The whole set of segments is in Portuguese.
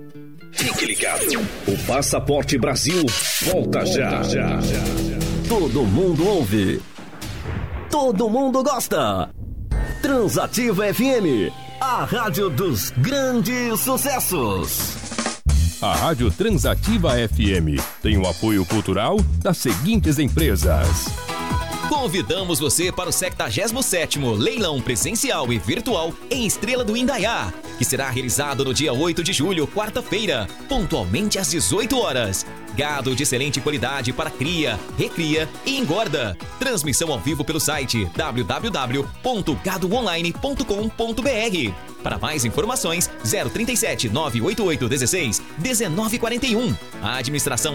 Fique ligado. O Passaporte Brasil volta já. Todo mundo ouve. Todo mundo gosta. Transativa FM, a rádio dos grandes sucessos. A Rádio Transativa FM tem o apoio cultural das seguintes empresas. Convidamos você para o 77º Leilão Presencial e Virtual em Estrela do Indaiá, que será realizado no dia 8 de julho, quarta-feira, pontualmente às 18 horas. Gado de excelente qualidade para cria, recria e engorda. Transmissão ao vivo pelo site www.gadoonline.com.br. Para mais informações, 037 988 16 1941. A administração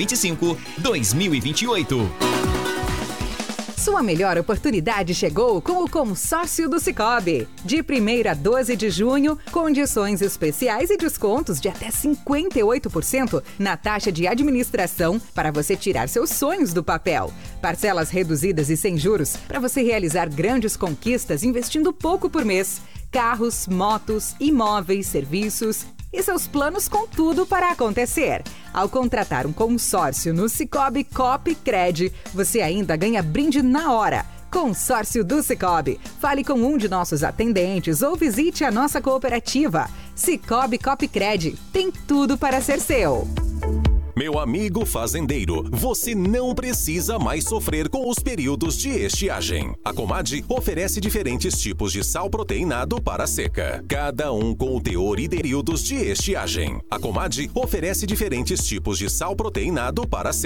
2025-2028. Sua melhor oportunidade chegou com o consórcio do Sicoob. De 1º a 12 de junho, condições especiais e descontos de até 58% na taxa de administração para você tirar seus sonhos do papel. Parcelas reduzidas e sem juros para você realizar grandes conquistas investindo pouco por mês. Carros, motos, imóveis, serviços e seus planos com tudo para acontecer. Ao contratar um consórcio no Sicoob Cop Cred, você ainda ganha brinde na hora. Consórcio do Sicoob. Fale com um de nossos atendentes ou visite a nossa cooperativa. Sicoob Cop Cred tem tudo para ser seu. Meu amigo fazendeiro, você não precisa mais sofrer com os períodos de estiagem. A Comad oferece diferentes tipos de sal proteinado para seca, cada um com o teor e períodos de estiagem. A Comad oferece diferentes tipos de sal proteinado para seca.